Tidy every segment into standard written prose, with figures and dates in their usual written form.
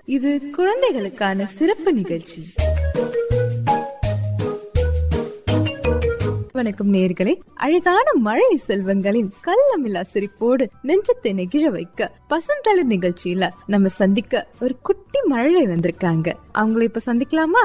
இது குழந்தைகளுக்கான சிறப்பு நிகழ்ச்சி. வணக்கம் நேயர்களே. அழகான மழை செல்வங்களின் கள்ளமில்லா சிரிப்போடு நெஞ்சத்தை நெகிழ வைக்க பசந்தளிர் நிகழ்ச்சியில நம்ம சந்திக்க ஒரு குட்டி மழை வந்திருக்காங்க. அவங்கள இப்ப சந்திக்கலாமா?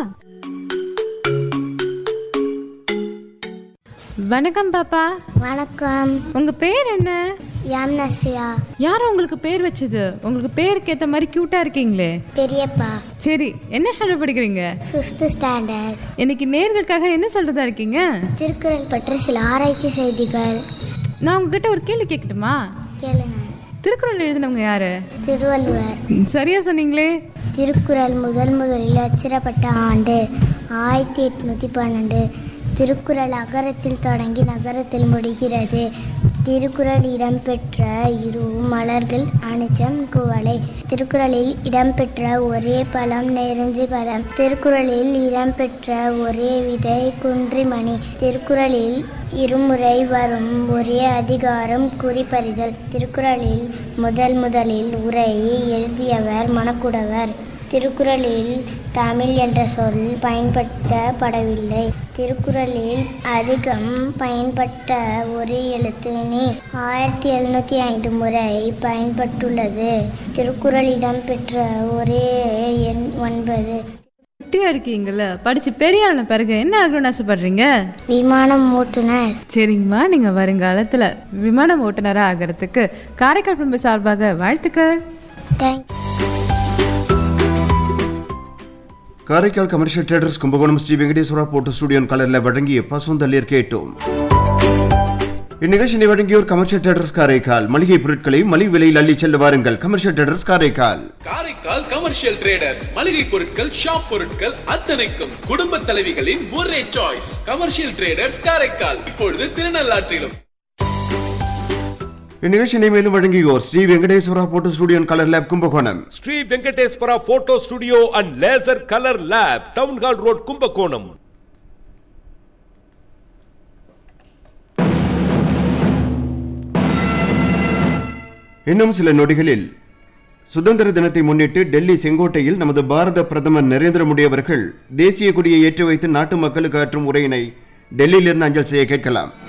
வணக்கம் பாப்பா. வணக்கம். உங்க பேர் என்ன? யாம்னஸ்ரியா. யாரும் உங்களுக்கு பேர் வச்சது? உங்களுக்கு பேருக்கு ஏத்த மாதிரி கியூட்டா இருக்கீங்களே. பெரியப்பா. சரி, என்ன ஸ்டாண்டர்ட் படிக்கிறீங்க? 5th standard. இன்னைக்கு நேயர்களுக்காக என்ன சொல்றதா இருக்கீங்க? திருக்குறள் பற்றி சில ஆராய்ச்சி செய்திகள். நான் உங்ககிட்ட ஒரு கேள்வி கேட்கட்டுமா? கேளுங்க. திருக்குறள் எழுதினவங்க யாரு? திருவள்ளுவர். சரியா சொன்னீங்களே. திருக்குறள் முதலில் அச்சிடப்பட்ட ஆண்டு 1812. திருக்குறள் அகரத்தில் தொடங்கி நகரத்தில் முடிகிறது. திருக்குறள் இடம்பெற்ற இரு மலர்கள் அனிச்சம் குவளை. திருக்குறளில் இடம்பெற்ற ஒரே பழம் நெருஞ்சி பழம். திருக்குறளில் இடம்பெற்ற ஒரே விதை குன்றிமணி. திருக்குறளில் இருமுறை வரும் ஒரே அதிகாரம் குறிப்பறிதல். திருக்குறளில் முதலில் உரையை எழுதியவர் மணக்குடவர். திருக்குறளில் தமிழ் என்ற சொல் பயன்படுத்தப்படவில்லை. திருக்குறளில் அதிகம் பயன்பட்ட ஒரே எழுத்து நீ 1705 முறை பயன்பட்டுள்ளது. திருக்குறள் இடம்பெற்ற ஒரே எண் 9. குட்டியா இருக்கீங்கல்ல, படிச்சு பெரிய ஆன பிறகு என்ன ஆகணும்னு ஆசைப்படுறீங்க? விமானம் ஓட்டுநர். சரிங்கம்மா, நீங்க வருங்காலத்துல விமானம் ஓட்டுநரா ஆகிறதுக்கு காரைக்கால் பண்பு சார்பாக வாழ்த்துக்கள். Karaikal commercial traders Kumbakonam Sri Venkateswara photo studio கலர்ல வழங்கிய பசுந்தளிர் கேட்டோம். இந்நிகழ்ச்சியை வழங்கியோர் கமர்ஷியல் ட்ரேடர்ஸ் காரைக்கால். மளிகை பொருட்களை மலிவு விலையில் அள்ளி செல்ல வாருங்கள். Commercial traders Karaikal. Karaikal commercial traders மளிகை பொருட்கள், ஷாப் பொருட்கள் அத்தனைக்கும் குடும்ப தலைவிகளின் ஒரே சாய்ஸ். கமர்ஷியல் ட்ரேடர்ஸ் காரைக்கால், இப்பொழுது திருநள்ளாற்றிலும். இந்நிகழ்ச்சியை மேலும் வழங்கியோர் Sri Venkateswara photo studio colour lab Kumbakonam. Sri Venkateswara photo studio and laser colour lab, town hall road, Kumbakonam. இன்னும் சில நொடிகளில் சுதந்திர தினத்தை முன்னிட்டு டெல்லி செங்கோட்டையில் நமது பாரத பிரதமர் நரேந்திர மோடி அவர்கள் தேசிய கொடியை ஏற்றி வைத்து நாட்டு மக்களுக்கு ஆற்றும் உரையினை டெல்லியிலிருந்து அஞ்சல் செய்ய கேட்கலாம்.